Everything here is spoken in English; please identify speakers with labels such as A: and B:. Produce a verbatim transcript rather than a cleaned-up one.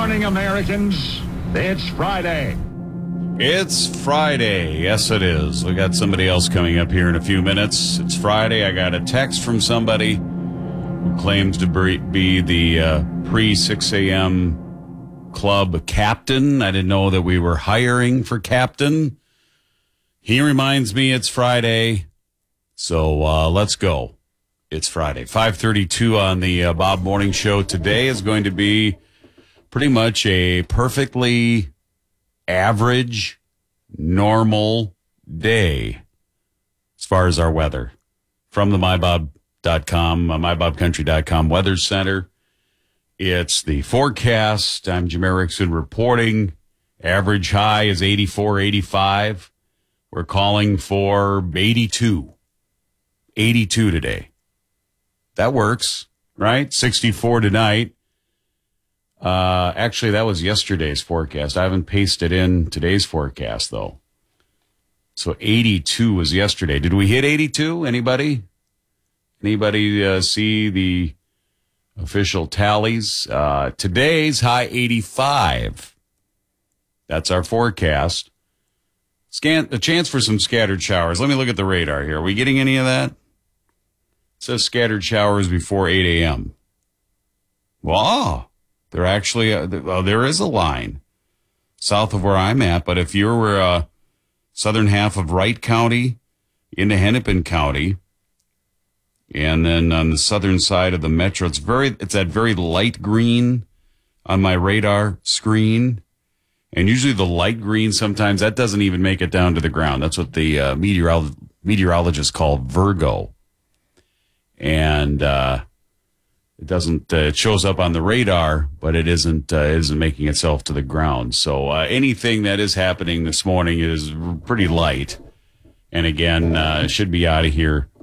A: morning, Americans. It's Friday.
B: It's Friday. Yes, it is. We got somebody else coming up here in a few minutes. It's Friday. I got a text from somebody who claims to be the uh, pre six a.m. club captain. I didn't know that we were hiring for captain. He reminds me it's Friday. So uh, let's go. It's Friday. five thirty-two on the uh, Bob Morning Show. Today is going to be pretty much a perfectly average, normal day as far as our weather. From the my bob dot com, uh, my bob country dot com Weather Center. It's the forecast. I'm Jim Erickson reporting. Average high is eighty-four, eighty-five. We're calling for eighty-two. eighty-two today. That works, right? sixty-four tonight. Uh, actually, that was yesterday's forecast. I haven't pasted in today's forecast, though. So eighty-two was yesterday. Did we hit eighty-two? Anybody? Anybody uh, see the official tallies? Uh, today's high eighty-five. That's our forecast. Scan a chance for some scattered showers. Let me look at the radar here. Are we getting any of that? It says scattered showers before eight a.m. Wow. There actually, uh, well, there is a line south of where I'm at, but if you were uh, southern half of Wright County into Hennepin County, and then on the southern side of the metro, it's very, it's that very light green on my radar screen, and usually the light green sometimes that doesn't even make it down to the ground. That's what the uh, meteorolo- meteorologists call Virgo, and uh, It doesn't. Uh, it shows up on the radar, but it isn't. Uh, isn't making itself to the ground. So uh, anything that is happening this morning is pretty light, and again, uh, should be out of here